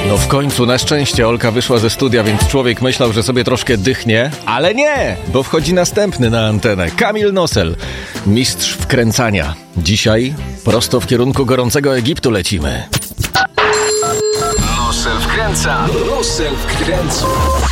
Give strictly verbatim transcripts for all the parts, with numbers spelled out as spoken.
No w końcu, na szczęście Olka wyszła ze studia, więc człowiek myślał, że sobie troszkę dychnie, ale nie, bo wchodzi następny na antenę. Kamil Nosel, mistrz wkręcania. Dzisiaj prosto w kierunku gorącego Egiptu lecimy. Nosel wkręca. Nosel wkręca.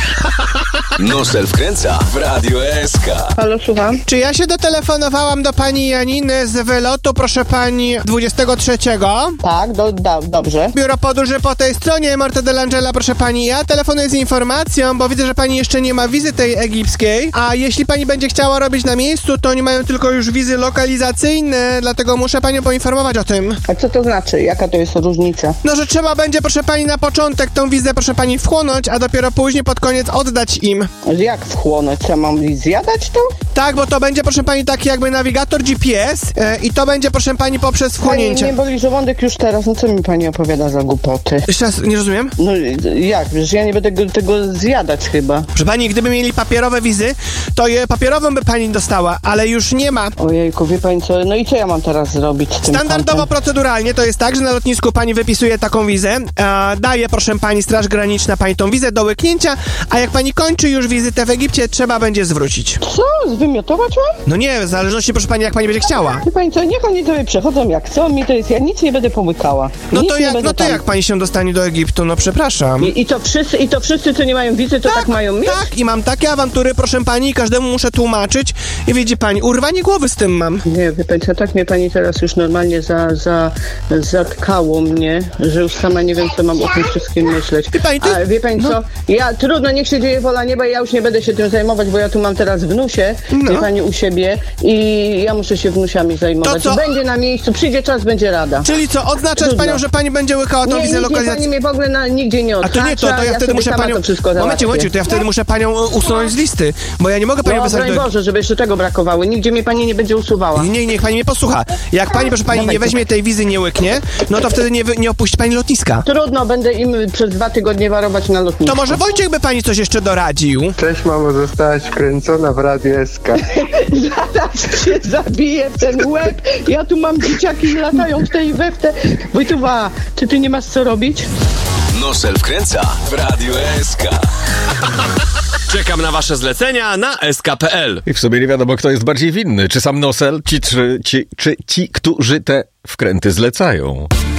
Nosel wkręca w Radio S K. Halo, słucham. Czy ja się dotelefonowałam do pani Janiny z wylotu, proszę pani, dwudziestego trzeciego? Tak, do, do, dobrze. Biuro podróży po tej stronie, Morte dell'Angela, proszę pani. Ja telefonuję z informacją, bo widzę, że pani jeszcze nie ma wizy tej egipskiej, a jeśli pani będzie chciała robić na miejscu, to oni mają tylko już wizy lokalizacyjne, dlatego muszę panią poinformować o tym. A co to znaczy? Jaka to jest różnica? No, że trzeba będzie, proszę pani, na początek tą wizę, proszę pani, wchłonąć, a dopiero później pod koniec oddać im. Jak wchłonąć? Co, mam zjadać to? Tak, bo to będzie, proszę pani, taki jakby nawigator G P S e, i to będzie, proszę pani, poprzez wchłonięcie. Pani, nie boli żołądek już teraz, no co mi pani opowiada za głupoty? Jeszcze raz, nie rozumiem? No jak? Przecież ja nie będę tego, tego zjadać chyba. Proszę pani, gdyby mieli papierowe wizy, to je papierową by pani dostała, ale już nie ma. Ojejku, wie pani co? No i co ja mam teraz zrobić z tym Standardowo, kontem? proceduralnie to jest tak, że na lotnisku pani wypisuje taką wizę, a daje, proszę pani, Straż Graniczna pani tą wizę do łyknięcia, a jak pani kończy już wizytę w Egipcie, trzeba będzie zwrócić. Co? Zwymiotować mam? No nie, w zależności, proszę pani, jak pani będzie chciała. Wie pani co? Niech oni sobie przechodzą jak chcą, mi to jest, ja nic nie będę pomykała. No Nic to, nie jak, będę no to tam. jak pani się dostanie do Egiptu? No przepraszam. I, i, to wszyscy, I to wszyscy, co nie mają wizy, to tak, tak mają mieć? Tak, i mam takie awantury, proszę pani, i każdemu muszę tłumaczyć i widzi pani, urwanie głowy z tym mam. Nie, wie pani co, tak mnie pani teraz już normalnie za, za, zatkało mnie, że już sama nie wiem, co mam o tym wszystkim myśleć. Wie pani, to... A wie pani no. co, ja trudno, niech się dzieje wola nieba, ja już nie będę się tym zajmować, bo ja tu mam teraz wnusie, No. wie pani, u siebie i ja muszę się wnusiami zajmować. To co? Będzie na miejscu, przyjdzie czas, będzie rada. Czyli co, odznaczać Trudno. panią, że pani będzie łykała tą Nie, wizę nic nie, lokalizacyjną? pani mnie w ogóle na, nigdzie nie A odhacza, to nie, to, to ja, ja wtedy sobie muszę sama panią... to wszystko Momencie, załatwię. momencie, to ja wtedy muszę panią usunąć z listy, bo ja nie mogę panią No, wysłać broń do... Boże, żeby jeszcze tego brakowało, nigdzie mnie pani nie będzie usuwała. Nie, nie, niech pani mnie posłucha. Jak pani, proszę pani, Dawaj, nie weźmie tej wizy, nie łyknie, no to wtedy nie, wy- nie opuści pani lotniska. Trudno, będę im przez dwa tygodnie warować na lotnisku. To może Wojciech by pani coś jeszcze doradził? Cześć mamo, zostałaś wkręcona w Radio S K. Zaraz się zabiję w ten łeb. Ja tu mam dzieciaki, latają w tej i we w te. Wojtuwa, czy ty nie masz co robić? Nosel wkręca w Radio S K. Czekam na wasze zlecenia na S K kropka P L. I w sumie nie wiadomo, kto jest bardziej winny. Czy sam Nosel, ci, czy, ci, czy ci, którzy te wkręty zlecają.